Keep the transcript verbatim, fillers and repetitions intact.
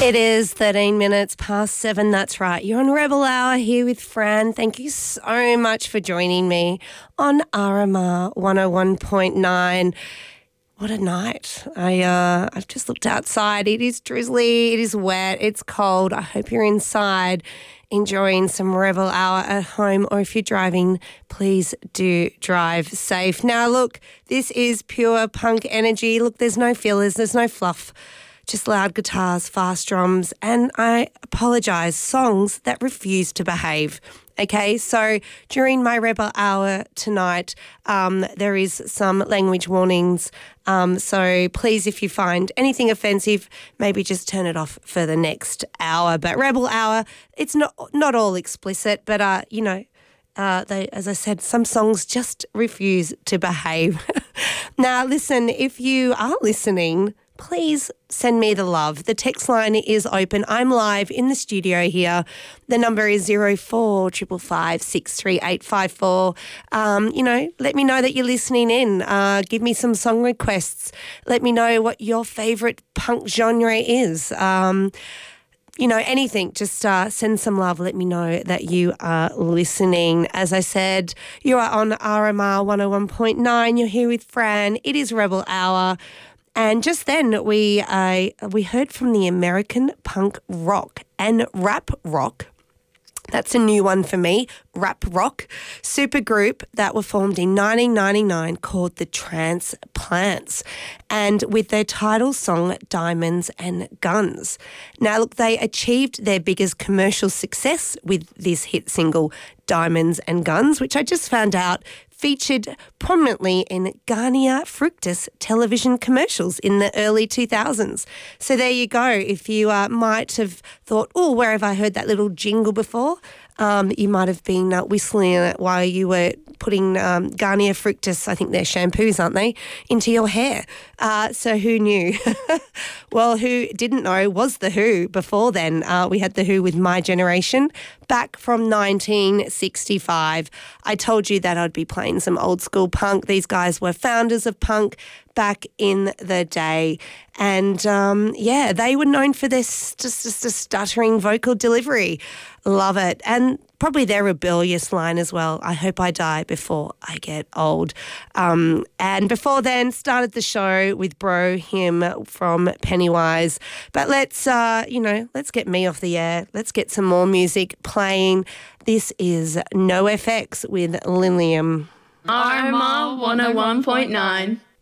It is thirteen minutes past seven. That's right. You're on Rebel Hour here with Fran. Thank you so much for joining me on R M R one oh one point nine. What a night. I, uh, I've just looked outside. It is drizzly. It is wet. It's cold. I hope you're inside enjoying some Rebel Hour at home, or if you're driving, please do drive safe. Now, look, this is pure punk energy. Look, there's no fillers. There's no fluff. Just loud guitars, fast drums, and I apologise, songs that refuse to behave. Okay, so during my Rebel Hour tonight, um, there is some language warnings. Um, so please, if you find anything offensive, maybe just turn it off for the next hour. But Rebel Hour, it's not not all explicit, but uh, you know. Uh, they, as I said, some songs just refuse to behave. Now, listen, if you are listening, please send me the love. The text line is open. I'm live in the studio here. The number is zero four five five six three eight five four. Um, you know, let me know that you're listening in. Uh, give me some song requests. Let me know what your favourite punk genre is. Um You know, anything, just uh, send some love. Let me know that you are listening. As I said, you are on R M R one oh one point nine. You're here with Fran. It is Rebel Hour. And just then we uh, we heard from the American punk rock and rap rock. That's a new one for me, rap rock supergroup that were formed in nineteen ninety-nine called the Transplants, and with their title song Diamonds and Guns. Now, look, they achieved their biggest commercial success with this hit single Diamonds and Guns, which I just found out featured prominently in Garnier Fructis television commercials in the early two thousands. So there you go. If you uh, might have thought, oh, where have I heard that little jingle before? Um, you might have been uh, whistling it while you were putting um, Garnier Fructis, I think they're shampoos, aren't they, into your hair. Uh, so who knew? Well, who didn't know was The Who before then. Uh, we had The Who with My Generation back from nineteen sixty-five. I told you that I'd be playing some old school punk. These guys were founders of punk back in the day. And, um, yeah, they were known for their st- just a stuttering vocal delivery. Love it. And probably their rebellious line as well. I hope I die before I get old. Um, and before then, started the show with Bro Him from Pennywise. But let's, uh, you know, let's get me off the air. Let's get some more music playing. This is NoFX with Lilium. R M R one oh one point nine.